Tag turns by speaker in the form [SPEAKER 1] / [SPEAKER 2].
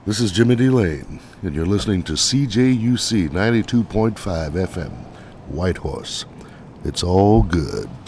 [SPEAKER 1] This is Jimmy D. Lane, and you're listening to CJUC 92.5 FM, Whitehorse. It's all good.